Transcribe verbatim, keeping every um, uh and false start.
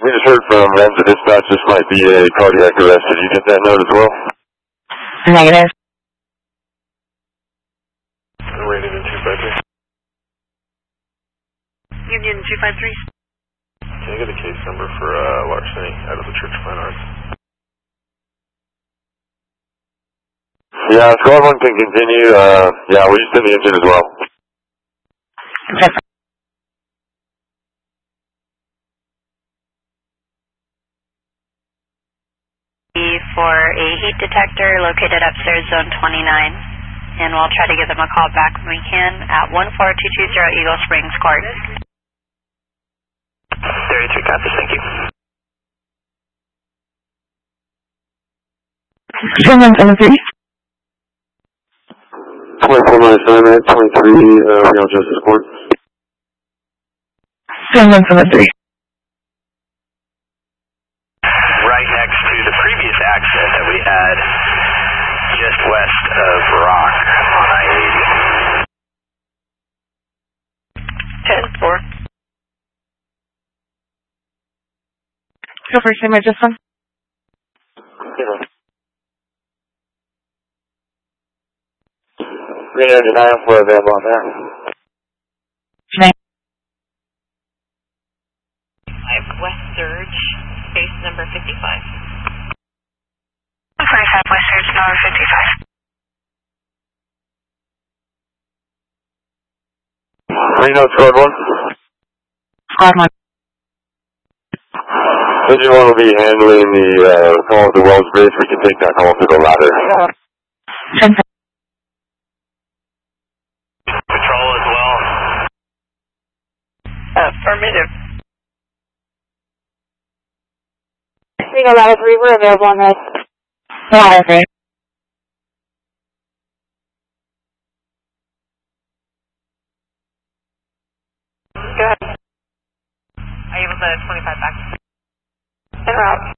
We just heard from Ramsey Dispatch this might be a cardiac arrest. Did you get that note as well? Negative. Rated in two five three. Union two five three. Can I get a case number for uh, larceny out of the Church of Fine Arts? Yeah, squad one can continue. Uh, yeah, we just did the engine as well. Okay. For a heat detector located upstairs, zone twenty-nine, and we'll try to give them a call back when we can at one four two two zero Eagle Springs Court. thirty-three copies, thank you. Seven seven three. twenty-four minus nine minutes, twenty-three, uh, Real Justice Court. Seven seven three. Right next to the previous accident that we had just west of Rock on I eighty. ten four. Go first name, I just one. Reno denial for available on that. Name. I have West Surge, space number fifty-five. forty-five West Surge, number fifty-five. Reno, squad one. Squad one. Engine one will be handling the uh, call to Wells Bridge. We can take that call to the ladder. ten Patrol as well. Affirmative. Reno ladder three, we're available on that. Ladder three. Go ahead. Are you able to twenty-five back? En route.